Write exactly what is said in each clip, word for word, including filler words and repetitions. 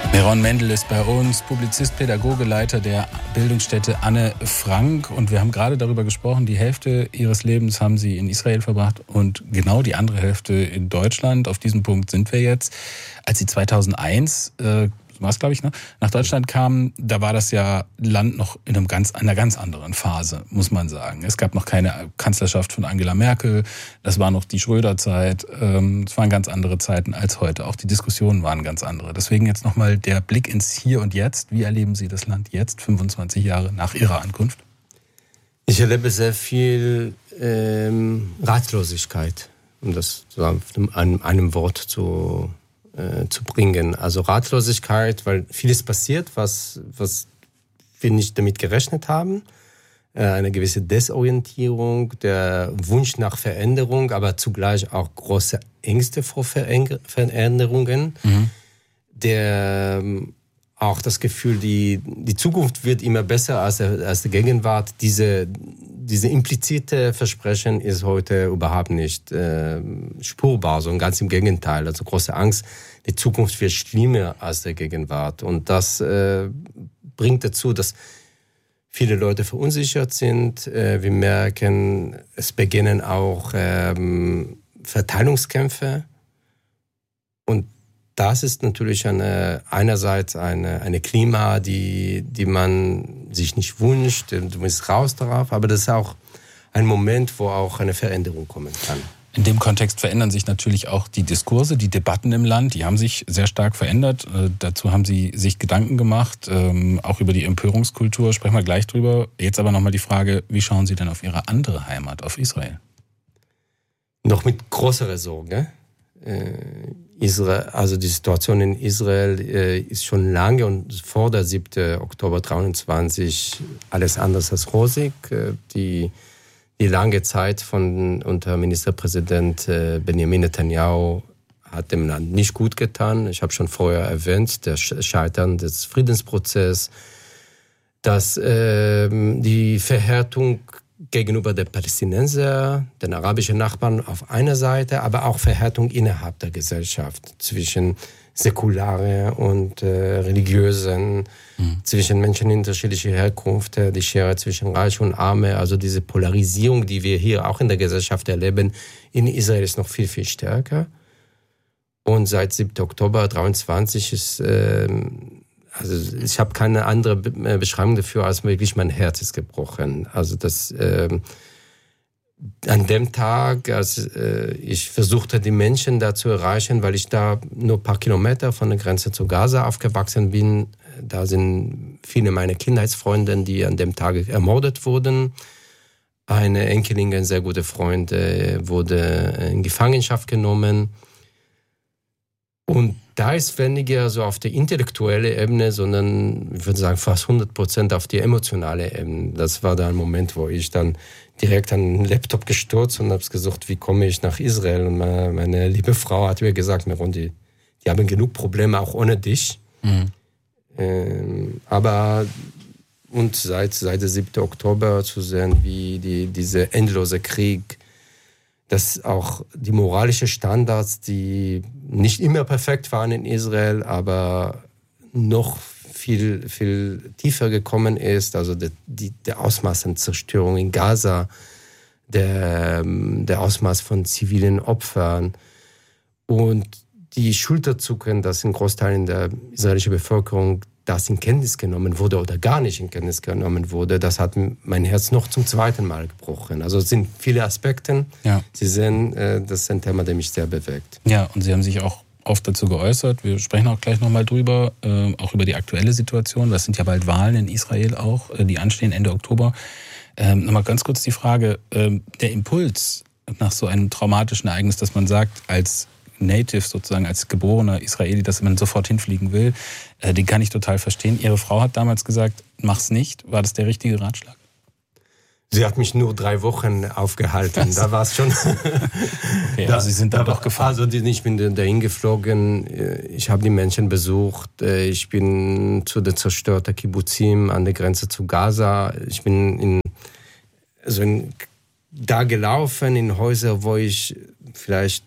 Meron Mendel ist bei uns, Publizist, Pädagoge, Leiter der Bildungsstätte Anne Frank. Und wir haben gerade darüber gesprochen, die Hälfte ihres Lebens haben sie in Israel verbracht und genau die andere Hälfte in Deutschland. Auf diesem Punkt sind wir jetzt. Als sie zweitausendeins, äh, war es glaube ich, ne, nach Deutschland kamen, da war das ja Land noch in einem ganz, einer ganz anderen Phase, muss man sagen. Es gab noch keine Kanzlerschaft von Angela Merkel, das war noch die Schröder-Zeit, ähm, es waren ganz andere Zeiten als heute. Auch die Diskussionen waren ganz andere. Deswegen jetzt nochmal der Blick ins Hier und Jetzt. Wie erleben Sie das Land jetzt, fünfundzwanzig Jahre nach Ihrer Ankunft? Ich erlebe sehr viel ähm, Ratlosigkeit, um das so an einem, einem Wort zu zu bringen. Also Ratlosigkeit, weil vieles passiert, was, was wir nicht damit gerechnet haben. Eine gewisse Desorientierung, der Wunsch nach Veränderung, aber zugleich auch große Ängste vor Veränderungen. Mhm. Der auch das Gefühl, die, die Zukunft wird immer besser als, als die Gegenwart. Diese, diese implizite Versprechen ist heute überhaupt nicht äh, spürbar, sondern ganz im Gegenteil. Also große Angst, die Zukunft wird schlimmer als die Gegenwart. Und das äh, bringt dazu, dass viele Leute verunsichert sind. Äh, wir merken, es beginnen auch ähm, Verteilungskämpfe. Und das ist natürlich eine, einerseits eine, eine Klima, die, die man sich nicht wünscht, du bist raus darauf, aber das ist auch ein Moment, wo auch eine Veränderung kommen kann. In dem Kontext verändern sich natürlich auch die Diskurse, die Debatten im Land, die haben sich sehr stark verändert. Äh, dazu haben Sie sich Gedanken gemacht, ähm, auch über die Empörungskultur, sprechen wir gleich drüber. Jetzt aber nochmal die Frage, wie schauen Sie denn auf Ihre andere Heimat, auf Israel? Noch mit größerer Sorge. Äh, Israel, also die Situation in Israel äh, ist schon lange und vor der siebten Oktober dreiundzwanzig alles anders als rosig. Äh, die, die lange Zeit von unter Ministerpräsident äh, Benjamin Netanyahu hat dem Land nicht gut getan. Ich habe schon vorher erwähnt, das Scheitern des Friedensprozesses, dass äh, die Verhärtung gegenüber der Palästinenser, den arabischen Nachbarn auf einer Seite, aber auch Verhärtung innerhalb der Gesellschaft zwischen säkularen und äh, religiösen, mhm. zwischen Menschen unterschiedlicher Herkunft, die Schere zwischen Reich und Arme, also diese Polarisierung, die wir hier auch in der Gesellschaft erleben, in Israel ist noch viel, viel stärker. Und seit siebten Oktober dreiundzwanzig ist äh, Also ich habe keine andere Beschreibung dafür, als wirklich mein Herz ist gebrochen. Also das äh, an dem Tag, als äh, ich versuchte, die Menschen da zu erreichen, weil ich da nur ein paar Kilometer von der Grenze zu Gaza aufgewachsen bin. Da sind viele meiner Kindheitsfreunde, die an dem Tag ermordet wurden. Eine Enkelin, ein sehr guter Freund, äh, wurde in Gefangenschaft genommen. Und da ist weniger so auf der intellektuellen Ebene, sondern ich würde sagen fast hundert Prozent auf die emotionale Ebene. Das war da ein Moment, wo ich dann direkt an den Laptop gestürzt und habe gesucht, wie komme ich nach Israel. Und meine, meine liebe Frau hat mir gesagt, Meron, die, die haben genug Probleme auch ohne dich. Mhm. Ähm, aber und seit, seit dem siebten Oktober zu sehen, wie die, dieser endlose Krieg, dass auch die moralischen Standards, die nicht immer perfekt waren in Israel, aber noch viel, viel tiefer gekommen ist, also der, die, der Ausmaß an Zerstörung in Gaza, der, der Ausmaß von zivilen Opfern und die Schulterzucken, dass in Großteilen der israelischen Bevölkerung das in Kenntnis genommen wurde oder gar nicht in Kenntnis genommen wurde, das hat mein Herz noch zum zweiten Mal gebrochen. Also es sind viele Aspekte. Ja. Sie sehen, das ist ein Thema, das mich sehr bewegt. Ja, und Sie haben sich auch oft dazu geäußert. Wir sprechen auch gleich nochmal drüber, äh, auch über die aktuelle Situation. Das sind ja bald Wahlen in Israel auch, äh, die anstehen Ende Oktober. Ähm, nochmal ganz kurz die Frage, äh, der Impuls nach so einem traumatischen Ereignis, dass man sagt, als Native sozusagen, als geborener Israeli, dass man sofort hinfliegen will, äh, den kann ich total verstehen. Ihre Frau hat damals gesagt, mach's nicht. War das der richtige Ratschlag? Sie hat mich nur drei Wochen aufgehalten. Da war es schon. Okay, also Sie sind da doch gefahren. Also ich bin dahin geflogen. Ich habe die Menschen besucht. Ich bin zu der zerstörten Kibbuzim an der Grenze zu Gaza. Ich bin in, also in, da gelaufen in Häuser, wo ich vielleicht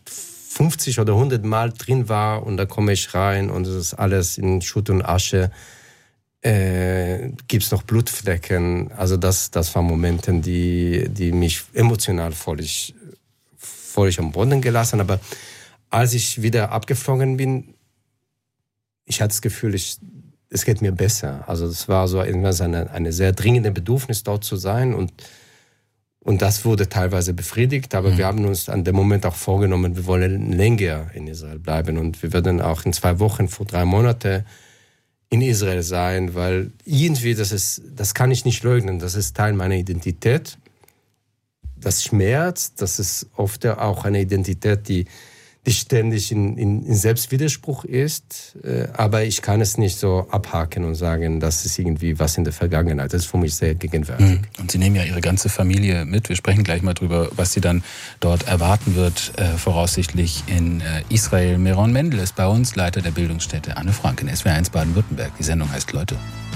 fünfzig oder hundert Mal drin war und da komme ich rein und es ist alles in Schutt und Asche. Äh, gibt es noch Blutflecken? Also das, das waren Momente, die, die mich emotional völlig, völlig am Boden gelassen. Aber als ich wieder abgeflogen bin, ich hatte das Gefühl, ich, es geht mir besser. Also es war so irgendwas eine, eine sehr dringende Bedürfnis, dort zu sein und Und das wurde teilweise befriedigt, aber mhm. wir haben uns an dem Moment auch vorgenommen, wir wollen länger in Israel bleiben. Und wir werden auch in zwei Wochen, vor drei Monaten in Israel sein, weil irgendwie, das ist, das kann ich nicht leugnen, das ist Teil meiner Identität. Das schmerzt, das ist oft auch eine Identität, die, die ständig in, in, in Selbstwiderspruch ist. Aber ich kann es nicht so abhaken und sagen, das ist irgendwie was in der Vergangenheit. Das ist für mich sehr gegenwärtig. Und Sie nehmen ja Ihre ganze Familie mit. Wir sprechen gleich mal drüber, was Sie dann dort erwarten wird, äh, voraussichtlich in äh, Israel. Meron Mendel ist bei uns, Leiter der Bildungsstätte Anne Frank in S W R eins Baden-Württemberg. Die Sendung heißt Leute.